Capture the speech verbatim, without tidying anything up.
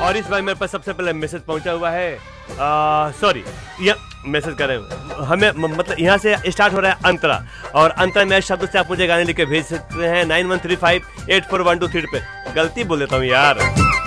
और इस बार मेरे पास सबसे पहले मैसेज पहुंचा हुआ है, सॉरी ये मैसेज करें हमें म, मतलब यहाँ से स्टार्ट हो रहा है अंतरा, और अंतरा में शब्द से आप मुझे गाने लिख के भेज सकते हैं nine one three five eight four one two three पे। गलती बोल देता हूँ यार।